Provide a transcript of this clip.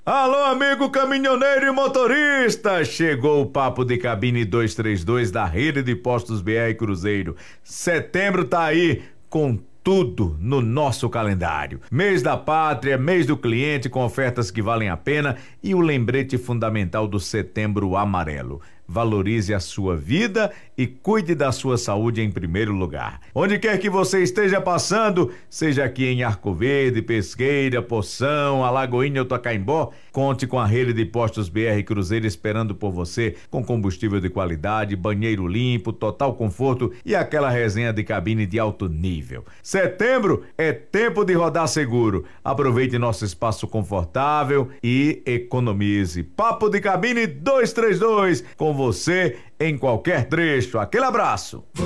Alô, amigo caminhoneiro e motorista! Chegou o Papo de Cabine 232 da Rede de Postos BR Cruzeiro. Setembro tá aí com tudo no nosso calendário. Mês da Pátria, mês do cliente com ofertas que valem a pena e o lembrete fundamental do Setembro Amarelo. Valorize a sua vida e cuide da sua saúde em primeiro lugar. Onde quer que você esteja passando, seja aqui em Arco Verde, Pesqueira, Poção, Alagoinha ou Tocaimbó, conte com a Rede de Postos BR Cruzeiro esperando por você com combustível de qualidade, banheiro limpo, total conforto e aquela resenha de cabine de alto nível. Setembro é tempo de rodar seguro. Aproveite nosso espaço confortável e economize. Papo de Cabine 232 com você em qualquer trecho. Aquele abraço.